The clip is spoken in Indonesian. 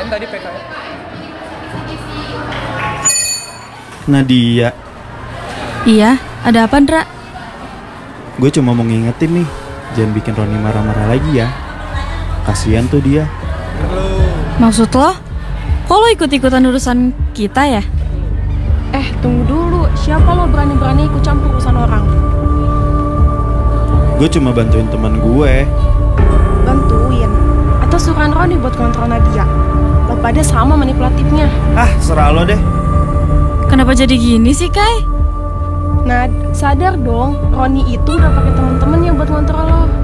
tadi PKL. Nadia, Iya, ada apa, Ndra? gue cuma mau ngingetin nih, jangan bikin Roni marah-marah lagi ya. Kasian tuh dia. Maksud lo? Kok lo ikut-ikutan urusan kita ya? Tunggu dulu. Siapa lo berani-berani ikut campur urusan orang? Gue cuma bantuin teman gue. Bantuin? Atau suruhan Roni buat kontrol Nadia? Lo pada sama manipulatifnya. Serah lo deh. Kenapa jadi gini sih, Kai? Nah, sadar dong, Roni itu udah pakai temen-temennya buat ngontrol lo.